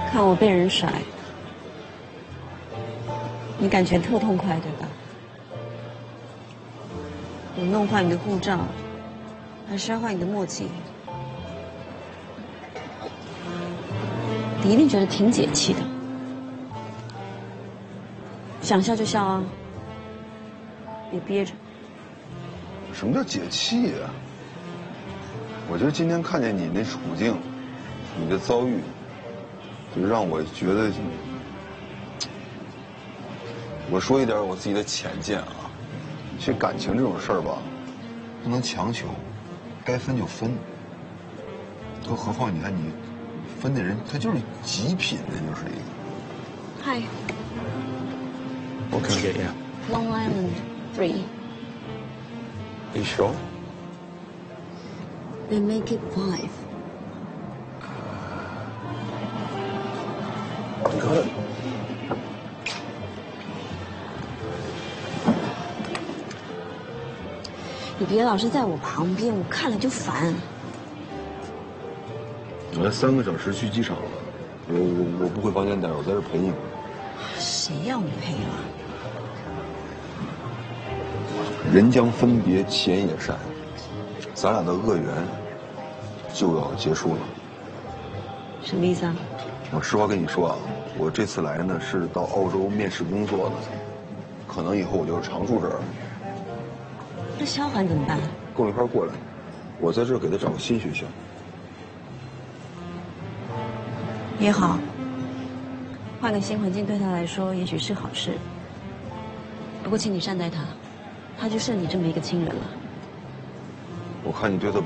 看我被人甩，你感觉特痛快，对吧？我弄坏你的护照，还摔坏你的墨镜，你一定觉得挺解气的。想笑就笑啊，别憋着。 什么叫解气呀？我觉得今天看见你那处境，你的遭遇，就让我觉得，我说一点我自己的浅见啊，其实感情这种事儿吧，不能强求，该分就分。更何况你看你分的人，他就是极品的，就是一个。 Hi. What can I get you? Long Island 3. Are you sure? Then make it 5. Good. 你别老是在我旁边，我看了就烦。 我还3个小时去机场了，我不回房间待，我在这陪你。 谁要你陪啊？ 人将分别钱也善，咱俩的恶缘就要结束了。 什么意思啊？ 我实话跟你说啊，我这次来呢是到澳洲面试工作的，可能以后我就常住这儿。 那萧寒怎么办？ 跟我一块过来，我在这儿给他找个新学校。 也好，换个新环境对他来说也许是好事。不过请你善待他，他就剩你这么一个亲人了。 我看你对他